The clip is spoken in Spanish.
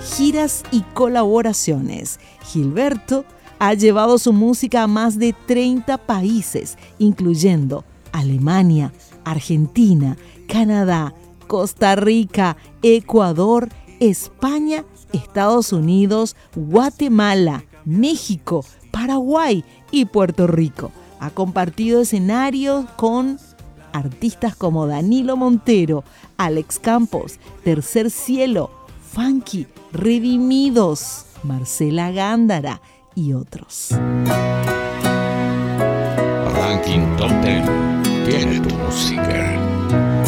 giras y colaboraciones. Gilberto ha llevado su música a más de 30 países, incluyendo Alemania, Argentina, Canadá, Costa Rica, Ecuador, España, Estados Unidos, Guatemala, México, Paraguay y Puerto Rico. Ha compartido escenarios con artistas como Danilo Montero, Alex Campos, Tercer Cielo, Funky, Redimidos, Marcela Gándara y otros. Ranking Top 10 tiene tu música.